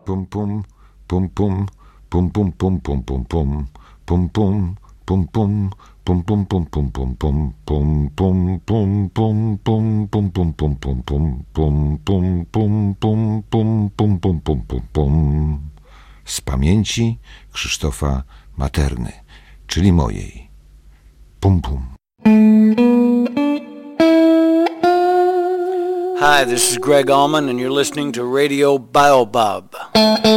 pum pum, pum pum, pum pum pum pum pum pum, pum pum, pum pum, pum pum pum pum pum pum, pum pum pum pum pum pum pum pum pum pum, pum pum pum pum pum pum pum pum pum pum. Z pamięci Krzysztofa Materny, czyli mojej. Pum pum. Hi, this is Greg Allman, and you're listening to Radio Baobab.